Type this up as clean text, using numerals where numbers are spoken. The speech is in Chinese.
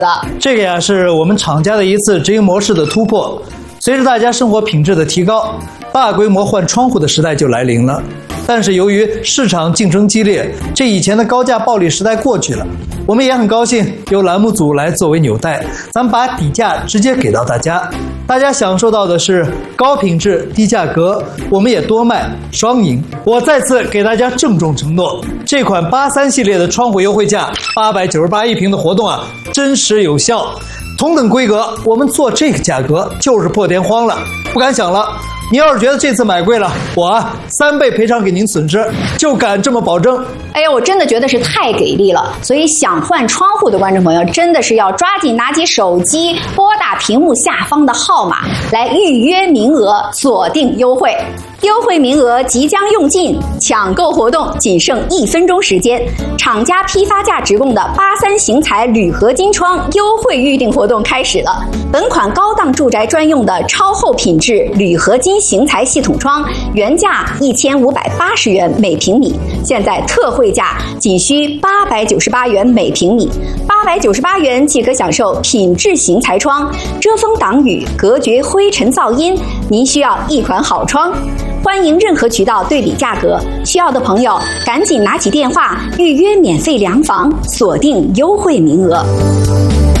这个呀，是我们厂家的一次直营模式的突破。随着大家生活品质的提高，大规模换窗户的时代就来临了。但是由于市场竞争激烈，这以前的高价暴利时代过去了。我们也很高兴由栏目组来作为纽带，咱们把底价直接给到大家，大家享受到的是高品质低价格，我们也多卖，双赢。我再次给大家郑重承诺，这款83系列的窗户优惠价898一平的活动啊，真实有效。同等规格，我们做这个价格就是破天荒了，不敢想了。您要是觉得这次买贵了，我3倍赔偿给您损失，就敢这么保证。 哎呀，我真的觉得是太给力了，所以想换窗户的观众朋友真的是要抓紧拿起手机，拨打屏幕下方的号码来预约名额，锁定优惠。优惠名额即将用尽，抢购活动仅剩1分钟时间。厂家批发价直供的83型材铝合金窗优惠预订活动开始了。本款高档住宅专用的超厚品质铝合金型材系统窗，原价1580元每平米，现在特惠价仅需898元每平米。898元即可享受品质型材窗，遮风挡雨，隔绝灰尘噪音。您需要一款好窗。欢迎任何渠道对比价格，需要的朋友赶紧拿起电话预约免费量房，锁定优惠名额。